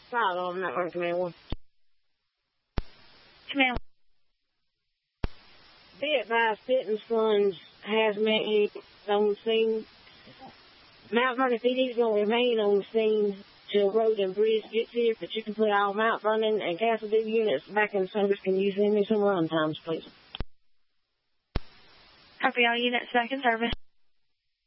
Solid on Network Command 1. Command 1. Be advised, Pitt and Sons hazmat unit on scene. Mount Vernon PD is going to remain on scene till road and bridge gets here, but you can put all Mount Vernon and Castle D units back in service. Can you send me some run times, please? Copy, all units back in service.